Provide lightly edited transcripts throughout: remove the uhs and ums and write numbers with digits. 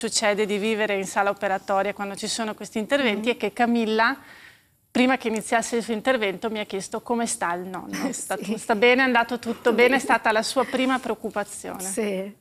succede di vivere in sala operatoria quando ci sono questi interventi è che Camilla, prima che iniziasse il suo intervento, mi ha chiesto come sta il nonno. Sta bene, è andato tutto bene, è stata la sua prima preoccupazione. Sì.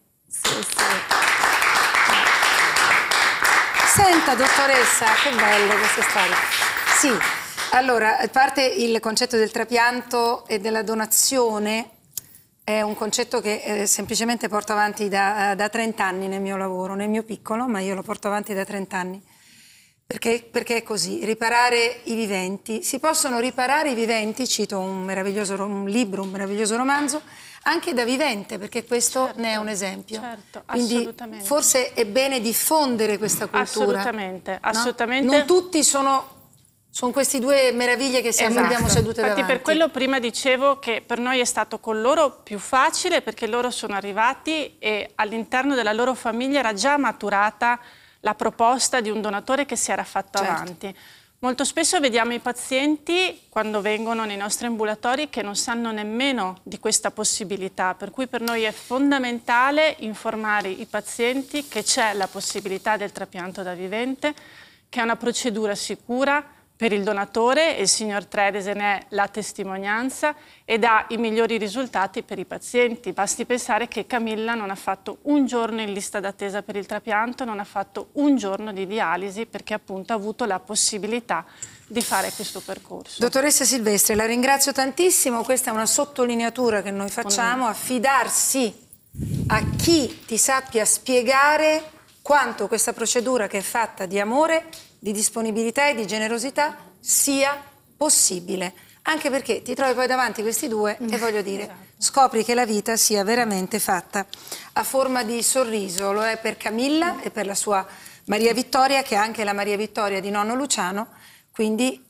Senta, dottoressa, che bello questa storia. Sì, allora, a parte il concetto del trapianto e della donazione, è un concetto che semplicemente porto avanti da 30 anni nel mio lavoro, nel mio piccolo, ma io lo porto avanti da 30 anni. Perché è così, riparare i viventi. Si possono riparare i viventi, cito un libro, un meraviglioso romanzo, anche da vivente, perché questo ne è un esempio. Certo, quindi assolutamente. Forse è bene diffondere questa cultura. Assolutamente, no? assolutamente. Non tutti sono queste due meraviglie che abbiamo sedute davanti. Infatti per quello prima dicevo che per noi è stato con loro più facile, perché loro sono arrivati e all'interno della loro famiglia era già maturata la proposta di un donatore che si era fatto avanti. Molto spesso vediamo i pazienti, quando vengono nei nostri ambulatori, che non sanno nemmeno di questa possibilità, per cui per noi è fondamentale informare i pazienti che c'è la possibilità del trapianto da vivente, che è una procedura sicura per il donatore, e il signor Tredese ne è la testimonianza, ed ha i migliori risultati per i pazienti. Basti pensare che Camilla non ha fatto un giorno in lista d'attesa per il trapianto, non ha fatto un giorno di dialisi, perché appunto ha avuto la possibilità di fare questo percorso. Dottoressa Silvestri, la ringrazio tantissimo, questa è una sottolineatura che noi facciamo, affidarsi a chi ti sappia spiegare quanto questa procedura, che è fatta di amore, di disponibilità e di generosità, sia possibile. Anche perché ti trovi poi davanti questi due e voglio dire, scopri che la vita sia veramente fatta a forma di sorriso. Lo è per Camilla e per la sua Maria Vittoria, che è anche la Maria Vittoria di nonno Luciano. Quindi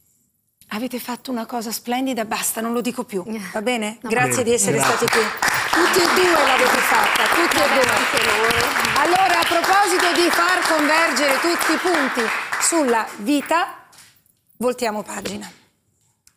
avete fatto una cosa splendida, basta, non lo dico più, va bene? Grazie di essere stati qui. Tutti e due l'avete fatta, tutti e due. Allora, a proposito di far convergere tutti i punti sulla vita, voltiamo pagina.